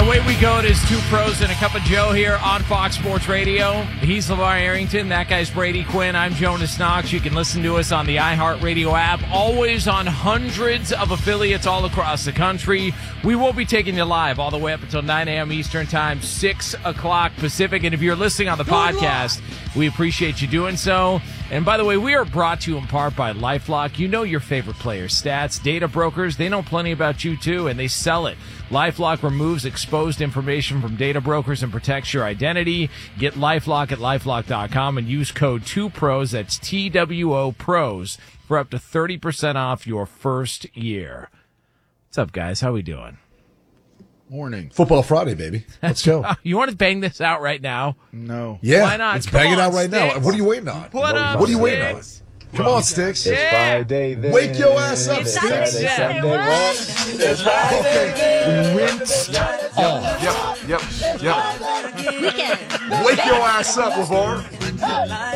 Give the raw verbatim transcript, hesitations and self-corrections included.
away we go. It is Two Pros and a Cup of Joe here on Fox Sports Radio. He's LeVar Arrington. That guy's Brady Quinn. I'm Jonas Knox. You can listen to us on the iHeartRadio app, always on hundreds of affiliates all across the country. We will be taking you live all the way up until nine a.m. Eastern Time, six o'clock Pacific. And if you're listening on the podcast, we appreciate you doing so. And by the way, we are brought to you in part by LifeLock. You know your favorite players' stats. Data brokers, they know plenty about you too, and they sell it. LifeLock removes exposed information from data brokers and protects your identity. Get LifeLock at LifeLock dot com and use code two pros, that's T W O Pros, for up to thirty percent off your first year. What's up, guys? How we doing? Morning. Football Friday, baby. Let's go. You want to bang this out right now? No. Yeah. Why not? Let's Come bang it on, out right Sticks. now. What are you waiting on? What up, What are you waiting on? Sticks? Come on, Sticks. Yeah. Friday then. Wake your ass up, It's Sticks. Saturday, Yeah. Sunday, what? It's Friday. Rinse off. Yep, yep, yep. Wake your ass up, LeVar.